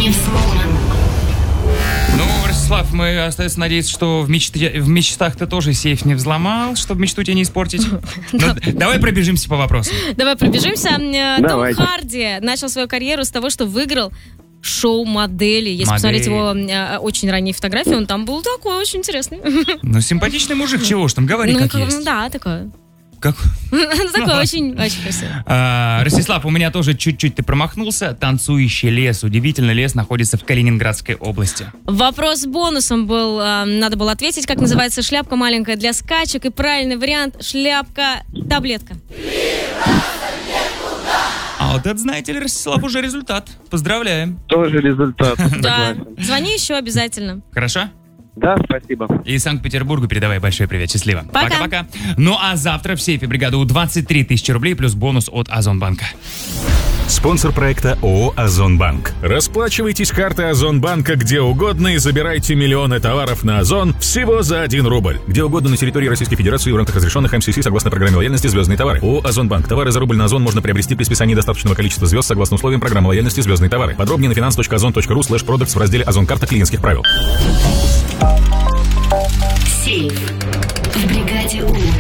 не взломан. Ну, Ростислав, мы остается надеяться, что в мечтах ты тоже сейф не взломал, чтобы мечту тебе не испортить. Давай пробежимся по вопросам. Давай пробежимся. Том Харди начал свою карьеру с того, что выиграл шоу модели. Если посмотреть его очень ранние фотографии, он там был такой очень интересный. Ну, симпатичный мужик, чего уж там, говори как есть. Да, такой. Как? Такой очень красивый. Ростислав, у меня тоже чуть-чуть ты промахнулся. Танцующий лес. Удивительно, лес находится в Калининградской области. Вопрос бонусом был. Надо было ответить, как называется шляпка маленькая для скачек. И правильный вариант — шляпка-таблетка. А вот это, знаете ли, Ростислав, уже результат. Поздравляем. Тоже результат. Да. Звони еще обязательно. Хорошо? Да, спасибо. И Санкт-Петербургу передавай большой привет. Счастливо. Пока. Пока-пока. Ну а завтра в сейфе бригады 23 тысячи рублей плюс бонус от Озонбанка. Спонсор проекта ООО «Озонбанк». Расплачивайтесь картой Озонбанка где угодно и забирайте миллионы товаров на Озон всего за 1 рубль. Где угодно на территории Российской Федерации в рамках разрешенных МСС согласно программе лояльности «Звездные товары». ООО «Озонбанк». Товары за рубль на Озон можно приобрести при списании достаточного количества звезд согласно условиям программы лояльности «Звездные товары». Подробнее на finance.ozon.ru/products в разделе «Озон-карта клиентских правил». Сейф в бригаде У.